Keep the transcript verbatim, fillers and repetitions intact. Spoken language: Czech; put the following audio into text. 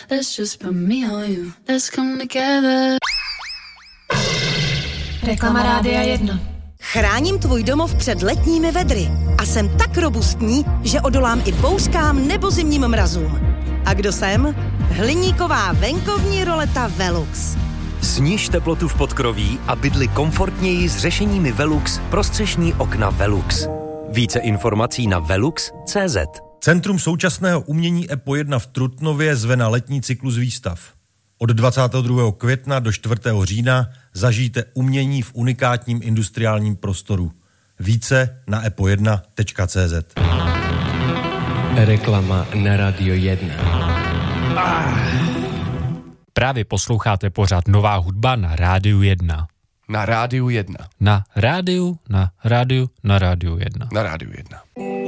Let's just put me on you. Let's come together. Reklama Rádia jedna. Chráním tvůj domov před letními vedry a jsem tak robustní, že odolám i bouřkám nebo zimním mrazům. A kdo jsem? Hliníková venkovní roleta Velux. Sníž teplotu v podkroví a bydli komfortněji s řešeními Velux prostřešní okna Velux. Více informací na velux tečka cé zet. Centrum současného umění EPO jedna v Trutnově zve na letní cyklus výstav. Od dvacátého druhého května do čtvrtého října zažijte umění v unikátním industriálním prostoru. Více na epo jedna tečka cé zet. Reklama na Rádio jedna. Ah. Právě posloucháte pořád Nová hudba na Rádiu jedna. Na Rádiu jedna. Na rádiu, na rádiu, na Rádiu jedna. Na Rádiu jedna.